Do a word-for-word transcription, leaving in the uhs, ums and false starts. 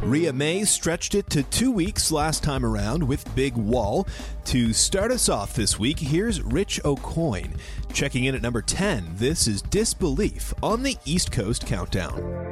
Rhea May stretched it to two weeks last time around with Big Wall. To start us off this week, here's Rich Aucoin. Checking in at number ten, this is Disbelief on the East Coast Countdown.